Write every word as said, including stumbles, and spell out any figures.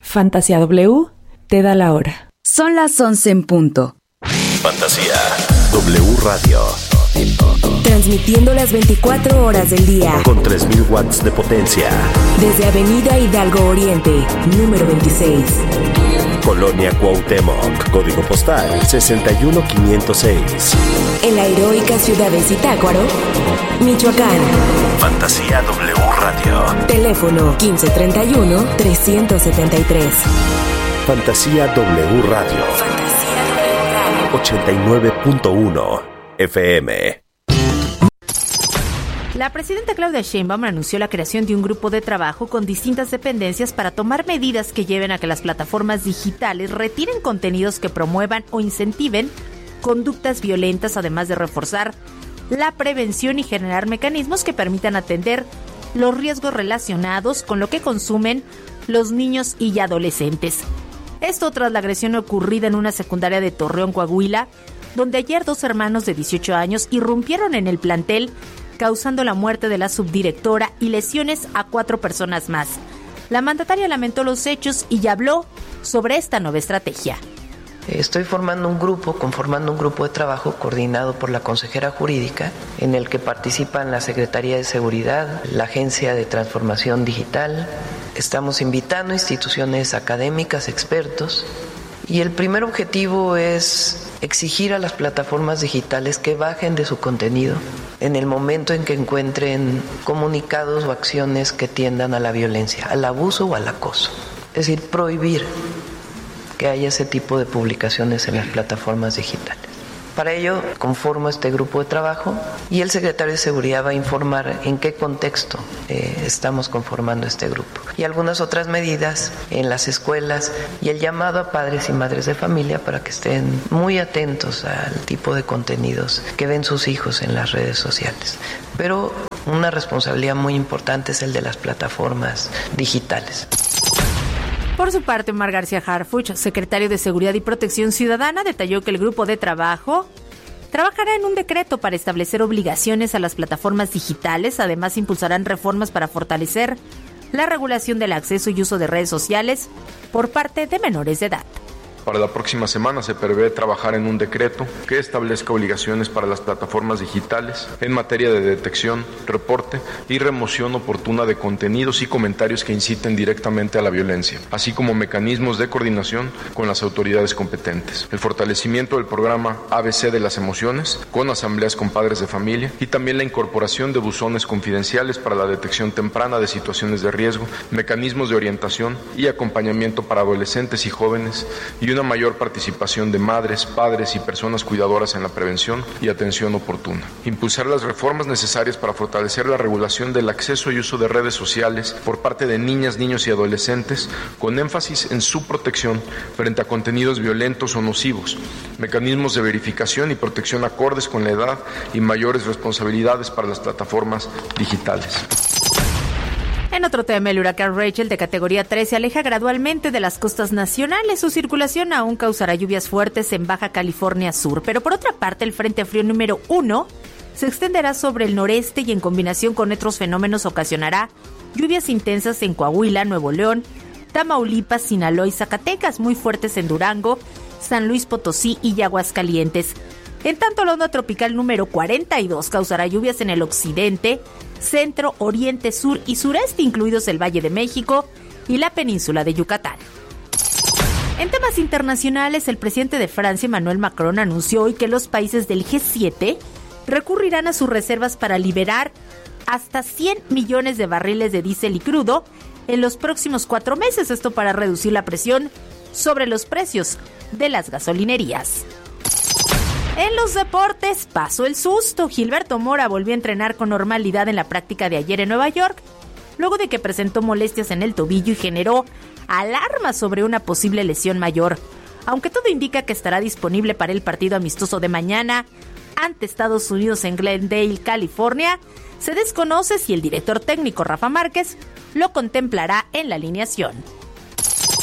Fantasía W te da la hora. Son las once en punto. Fantasía W Radio. Transmitiendo las veinticuatro horas del día. Con tres mil watts de potencia. Desde Avenida Hidalgo Oriente, número veintiséis. Colonia Cuauhtémoc. Código postal sesenta y uno quinientos seis. En la heroica ciudad de Zitácuaro, Michoacán. Fantasía W Radio. Teléfono quince treinta y uno, trescientos setenta y tres. Fantasía W Radio. Fantasía W Radio. ochenta y nueve punto uno F M. La presidenta Claudia Sheinbaum anunció la creación de un grupo de trabajo con distintas dependencias para tomar medidas que lleven a que las plataformas digitales retiren contenidos que promuevan o incentiven conductas violentas, además de reforzar la prevención y generar mecanismos que permitan atender los riesgos relacionados con lo que consumen los niños y adolescentes. Esto tras la agresión ocurrida en una secundaria de Torreón, Coahuila, donde ayer dos hermanos de dieciocho años irrumpieron en el plantel, causando la muerte de la subdirectora y lesiones a cuatro personas más. La mandataria lamentó los hechos y ya habló sobre esta nueva estrategia. Estoy formando un grupo, conformando un grupo de trabajo coordinado por la consejera jurídica, en el que participan la Secretaría de Seguridad, la Agencia de Transformación Digital. Estamos invitando instituciones académicas, expertos, y el primer objetivo es exigir a las plataformas digitales que bajen de su contenido en el momento en que encuentren comunicados o acciones que tiendan a la violencia, al abuso o al acoso. Es decir, prohibir que haya ese tipo de publicaciones en las plataformas digitales. Para ello, conformo este grupo de trabajo y el secretario de Seguridad va a informar en qué contexto eh, estamos conformando este grupo. Y algunas otras medidas en las escuelas y el llamado a padres y madres de familia para que estén muy atentos al tipo de contenidos que ven sus hijos en las redes sociales. Pero una responsabilidad muy importante es el de las plataformas digitales. Por su parte, Omar García Harfuch, secretario de Seguridad y Protección Ciudadana, detalló que el grupo de trabajo trabajará en un decreto para establecer obligaciones a las plataformas digitales. Además, impulsarán reformas para fortalecer la regulación del acceso y uso de redes sociales por parte de menores de edad. Para la próxima semana se prevé trabajar en un decreto que establezca obligaciones para las plataformas digitales en materia de detección, reporte y remoción oportuna de contenidos y comentarios que inciten directamente a la violencia, así como mecanismos de coordinación con las autoridades competentes. El fortalecimiento del programa A B C de las emociones con asambleas con padres de familia y también la incorporación de buzones confidenciales para la detección temprana de situaciones de riesgo, mecanismos de orientación y acompañamiento para adolescentes y jóvenes y una mayor participación de madres, padres y personas cuidadoras en la prevención y atención oportuna. Impulsar las reformas necesarias para fortalecer la regulación del acceso y uso de redes sociales por parte de niñas, niños y adolescentes, con énfasis en su protección frente a contenidos violentos o nocivos, mecanismos de verificación y protección acordes con la edad y mayores responsabilidades para las plataformas digitales. En otro tema, el huracán Rachel de categoría tres se aleja gradualmente de las costas nacionales. Su circulación aún causará lluvias fuertes en Baja California Sur. Pero por otra parte, el Frente Frío número uno se extenderá sobre el noreste y en combinación con otros fenómenos ocasionará lluvias intensas en Coahuila, Nuevo León, Tamaulipas, Sinaloa y Zacatecas, muy fuertes en Durango, San Luis Potosí y Aguascalientes. En tanto, la onda tropical número cuarenta y dos causará lluvias en el occidente, centro, oriente, sur y sureste, incluidos el Valle de México y la península de Yucatán. En temas internacionales, el presidente de Francia, Emmanuel Macron, anunció hoy que los países del G siete recurrirán a sus reservas para liberar hasta cien millones de barriles de diésel y crudo en los próximos cuatro meses, esto para reducir la presión sobre los precios de las gasolinerías. En los deportes, pasó el susto. Gilberto Mora volvió a entrenar con normalidad en la práctica de ayer en Nueva York, luego de que presentó molestias en el tobillo y generó alarma sobre una posible lesión mayor. Aunque todo indica que estará disponible para el partido amistoso de mañana ante Estados Unidos en Glendale, California, se desconoce si el director técnico Rafa Márquez lo contemplará en la alineación.